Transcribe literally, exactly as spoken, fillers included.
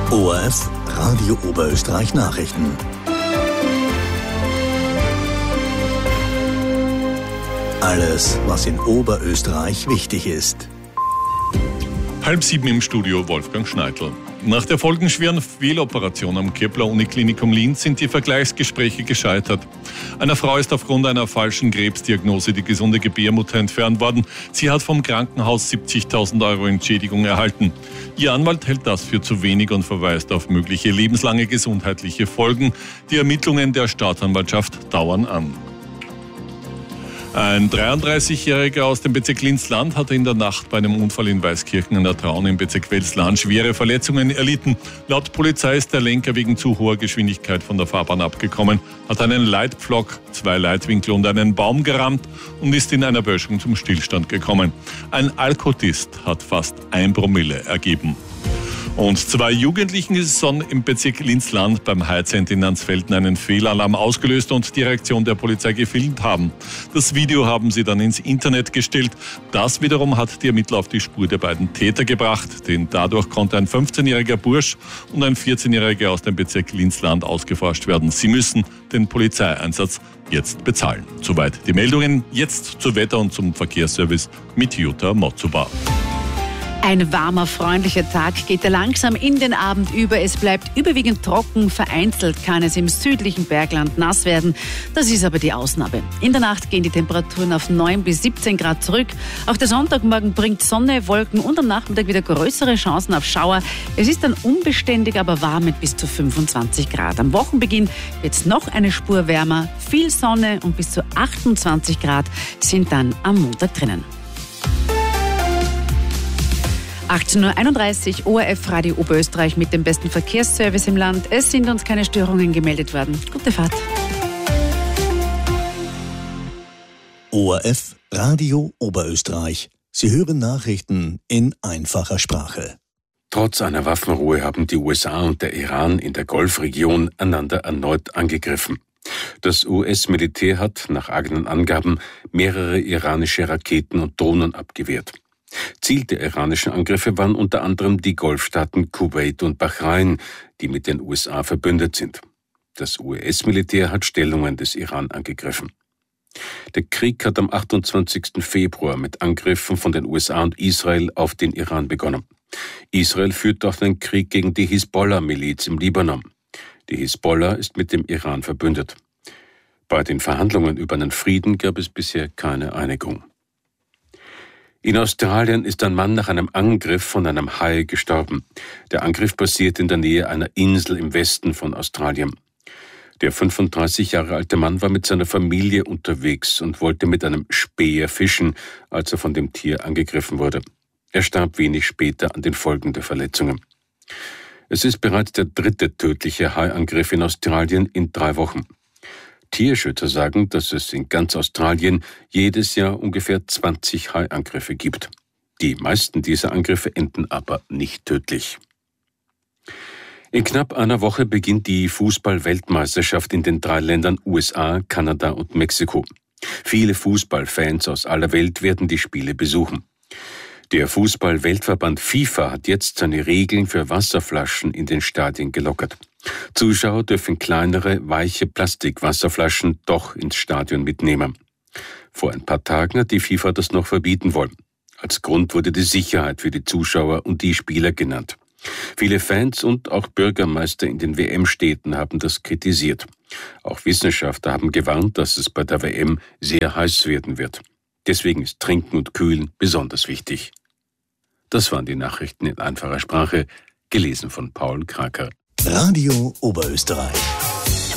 O R F Radio Oberösterreich Nachrichten. Alles, was in Oberösterreich wichtig ist. Halb sieben im Studio, Wolfgang Schneidl. Nach der folgenschweren Fehloperation am Kepler-Uniklinikum Linz sind die Vergleichsgespräche gescheitert. Einer Frau ist aufgrund einer falschen Krebsdiagnose die gesunde Gebärmutter entfernt worden. Sie hat vom Krankenhaus siebzigtausend Euro Entschädigung erhalten. Ihr Anwalt hält das für zu wenig und verweist auf mögliche lebenslange gesundheitliche Folgen. Die Ermittlungen der Staatsanwaltschaft dauern an. Ein dreiunddreißigjähriger aus dem Bezirk Linz-Land hatte in der Nacht bei einem Unfall in Weißkirchen an der Traun im Bezirk Wels-Lahn schwere Verletzungen erlitten. Laut Polizei ist der Lenker wegen zu hoher Geschwindigkeit von der Fahrbahn abgekommen, hat einen Leitpflock, zwei Leitwinkel und einen Baum gerammt und ist in einer Böschung zum Stillstand gekommen. Ein Alkotest hat fast ein Promille ergeben. Und zwei Jugendlichen ist im Bezirk Linz-Land beim Heizcenter in Ansfelden einen Fehlalarm ausgelöst und die Reaktion der Polizei gefilmt haben. Das Video haben sie dann ins Internet gestellt. Das wiederum hat die Ermittler auf die Spur der beiden Täter gebracht, denn dadurch konnte ein fünfzehnjähriger Bursch und ein vierzehnjähriger aus dem Bezirk Linz-Land ausgeforscht werden. Sie müssen den Polizeieinsatz jetzt bezahlen. Soweit die Meldungen. Jetzt zu Wetter und zum Verkehrsservice mit Jutta Motzuba. Ein warmer, freundlicher Tag geht er langsam in den Abend über. Es bleibt überwiegend trocken. Vereinzelt kann es im südlichen Bergland nass werden. Das ist aber die Ausnahme. In der Nacht gehen die Temperaturen auf neun bis siebzehn Grad zurück. Auch der Sonntagmorgen bringt Sonne, Wolken und am Nachmittag wieder größere Chancen auf Schauer. Es ist dann unbeständig, aber warm mit bis zu fünfundzwanzig Grad. Am Wochenbeginn wird es noch eine Spur wärmer. Viel Sonne und bis zu achtundzwanzig Grad sind dann am Montag drinnen. achtzehn Uhr einunddreißig, O R F Radio Oberösterreich mit dem besten Verkehrsservice im Land. Es sind uns keine Störungen gemeldet worden. Gute Fahrt. O R F Radio Oberösterreich. Sie hören Nachrichten in einfacher Sprache. Trotz einer Waffenruhe haben die U S A und der Iran in der Golfregion einander erneut angegriffen. Das U S-Militär hat nach eigenen Angaben mehrere iranische Raketen und Drohnen abgewehrt. Ziel der iranischen Angriffe waren unter anderem die Golfstaaten Kuwait und Bahrain, die mit den U S A verbündet sind. Das U S-Militär hat Stellungen des Iran angegriffen. Der Krieg hat am achtundzwanzigsten Februar mit Angriffen von den U S A und Israel auf den Iran begonnen. Israel führt auch den Krieg gegen die Hisbollah-Miliz im Libanon. Die Hisbollah ist mit dem Iran verbündet. Bei den Verhandlungen über einen Frieden gab es bisher keine Einigung. In Australien ist ein Mann nach einem Angriff von einem Hai gestorben. Der Angriff passiert in der Nähe einer Insel im Westen von Australien. Der fünfunddreißig Jahre alte Mann war mit seiner Familie unterwegs und wollte mit einem Speer fischen, als er von dem Tier angegriffen wurde. Er starb wenig später an den Folgen der Verletzungen. Es ist bereits der dritte tödliche Haiangriff in Australien in drei Wochen. Tierschützer sagen, dass es in ganz Australien jedes Jahr ungefähr zwanzig Haiangriffe gibt. Die meisten dieser Angriffe enden aber nicht tödlich. In knapp einer Woche beginnt die Fußball-Weltmeisterschaft in den drei Ländern U S A, Kanada und Mexiko. Viele Fußballfans aus aller Welt werden die Spiele besuchen. Der Fußball-Weltverband FIFA hat jetzt seine Regeln für Wasserflaschen in den Stadien gelockert. Zuschauer dürfen kleinere, weiche Plastikwasserflaschen doch ins Stadion mitnehmen. Vor ein paar Tagen hat die FIFA das noch verbieten wollen. Als Grund wurde die Sicherheit für die Zuschauer und die Spieler genannt. Viele Fans und auch Bürgermeister in den W M-Städten haben das kritisiert. Auch Wissenschaftler haben gewarnt, dass es bei der W M sehr heiß werden wird. Deswegen ist Trinken und Kühlen besonders wichtig. Das waren die Nachrichten in einfacher Sprache, gelesen von Paul Kraker. Radio Oberösterreich.